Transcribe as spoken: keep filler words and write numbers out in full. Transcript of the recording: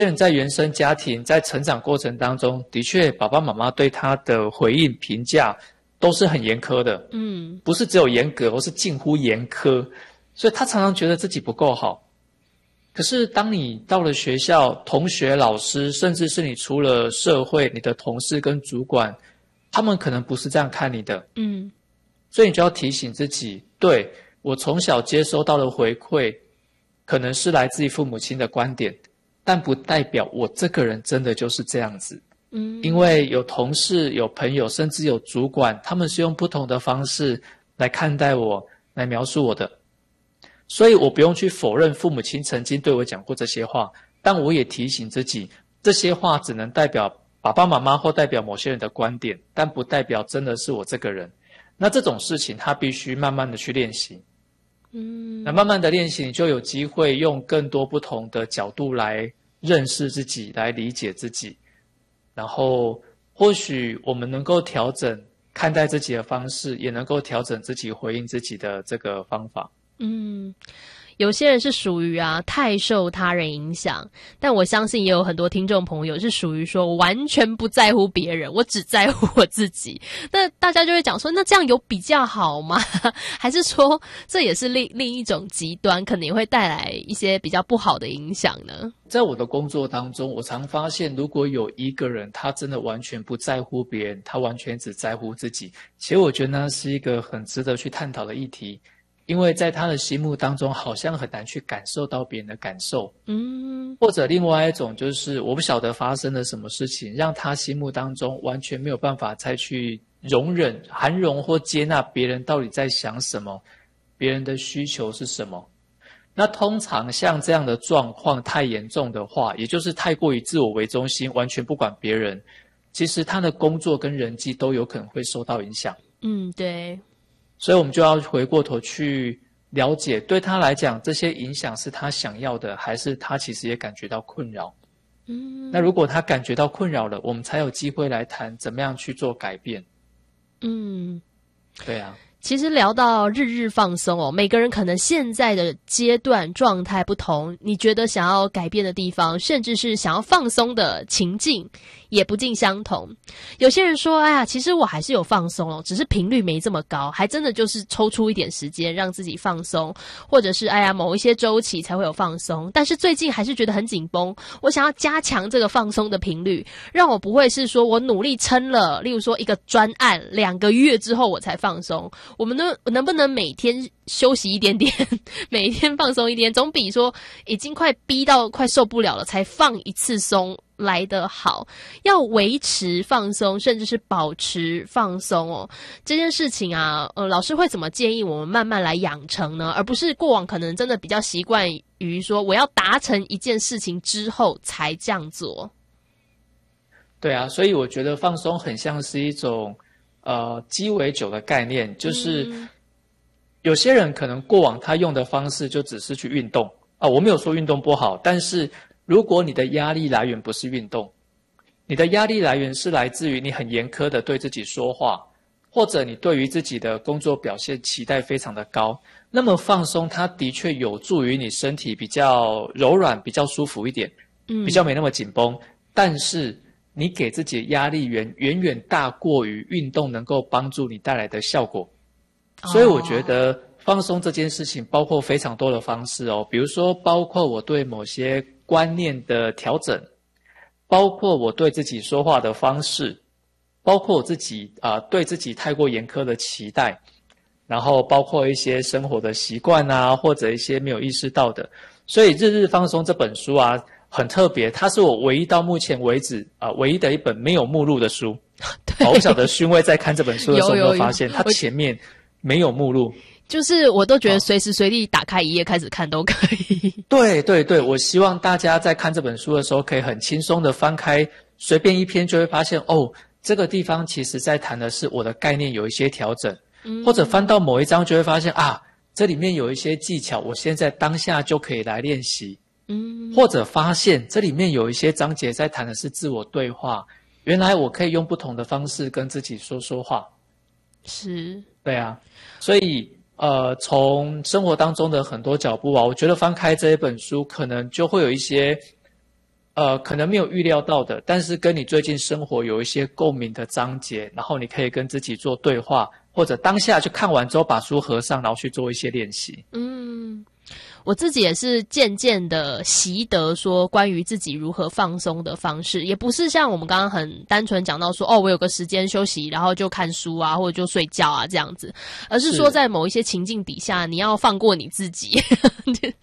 人在原生家庭在成长过程当中，的确爸爸妈妈对他的回应评价都是很严苛的，嗯，不是只有严格，而是近乎严苛，所以他常常觉得自己不够好。可是当你到了学校，同学、老师，甚至是你出了社会，你的同事跟主管，他们可能不是这样看你的，嗯，所以你就要提醒自己，对，我从小接收到的回馈，可能是来自于父母亲的观点，但不代表我这个人真的就是这样子。嗯，因为有同事、有朋友，甚至有主管，他们是用不同的方式来看待我，来描述我的。所以我不用去否认父母亲曾经对我讲过这些话，但我也提醒自己，这些话只能代表爸爸妈妈或代表某些人的观点，但不代表真的是我这个人。那这种事情他必须慢慢的去练习。嗯，那慢慢的练习，你就有机会用更多不同的角度来认识自己，来理解自己。然后或许我们能够调整看待自己的方式，也能够调整自己回应自己的这个方法。 嗯，有些人是属于啊太受他人影响，但我相信也有很多听众朋友是属于说我完全不在乎别人，我只在乎我自己。那大家就会讲说，那这样有比较好吗？还是说这也是另另一种极端，可能也会带来一些比较不好的影响呢？ 在我的工作当中，我常发现，如果有一个人他真的完全不在乎别人，他完全只在乎自己，其实我觉得那是一个很值得去探讨的议题。因为在他的心目当中，好像很难去感受到别人的感受，嗯，或者另外一种就是我不晓得发生了什么事情，让他心目当中完全没有办法再去容忍、涵容或接纳别人到底在想什么，别人的需求是什么。那通常像这样的状况太严重的话，也就是太过于自我为中心，完全不管别人，其实他的工作跟人际都有可能会受到影响。 嗯，对。 所以我们就要回过头去了解，对他来讲，这些影响是他想要的，还是他其实也感觉到困扰？嗯，那如果他感觉到困扰了，我们才有机会来谈怎么样去做改变。嗯，对啊。 其实聊到日日放松哦，每个人可能现在的阶段状态不同，你觉得想要改变的地方，甚至是想要放松的情境也不尽相同。有些人说，哎呀，其实我还是有放松哦，只是频率没这么高，还真的就是抽出一点时间让自己放松，或者是哎呀某一些周期才会有放松，但是最近还是觉得很紧绷，我想要加强这个放松的频率，让我不会是说我努力撑了，例如说一个专案两个月之后我才放松。我们能能不能每天休息一点点，每天放松一点，总比说已经快逼到快受不了了才放一次松来得好。要维持放松，甚至是保持放松哦，这件事情啊，呃，老师会怎么建议我们慢慢来养成呢？而不是过往可能真的比较习惯于说我要达成一件事情之后才这样做。 对啊，所以我觉得放松很像是一种呃鸡尾酒的概念，就是有些人可能过往他用的方式就只是去运动啊，我没有说运动不好，但是如果你的压力来源不是运动，你的压力来源是来自于你很严苛的对自己说话，或者你对于自己的工作表现期待非常的高，那么放松它的确有助于你身体比较柔软，比较舒服一点，比较没那么紧绷，但是你给自己的压力源远远大过于运动能够帮助你带来的效果。所以我觉得放松这件事情包括非常多的方式哦，比如说包括我对某些观念的调整，包括我对自己说话的方式，包括我自己啊、呃、对自己太过严苛的期待，然后包括一些生活的习惯啊，或者一些没有意识到的。所以《日日放松》这本书啊很特别，它是我唯一到目前为止啊、呃、唯一的一本没有目录的书。对，我不晓得勋威在看这本书的时候有没有发现，它前面没有目录。 就是我都觉得随时随地打开一页开始看都可以。 对对对，我希望大家在看这本书的时候可以很轻松的翻开随便一篇，就会发现哦，这个地方其实在谈的是我的概念有一些调整、嗯、或者翻到某一章就会发现啊，这里面有一些技巧我现在当下就可以来练习、嗯、或者发现这里面有一些章节在谈的是自我对话，原来我可以用不同的方式跟自己说说话。 是， 对啊，所以呃，从生活当中的很多角度啊，我觉得翻开这一本书，可能就会有一些呃可能没有预料到的，但是跟你最近生活有一些共鸣的章节，然后你可以跟自己做对话，或者当下就看完之后把书合上，然后去做一些练习。 嗯。我自己也是渐渐的习得说关于自己如何放松的方式，也不是像我们刚刚很单纯讲到说哦，我有个时间休息，然后就看书啊，或者就睡觉啊这样子，而是说在某一些情境底下，你要放过你自己。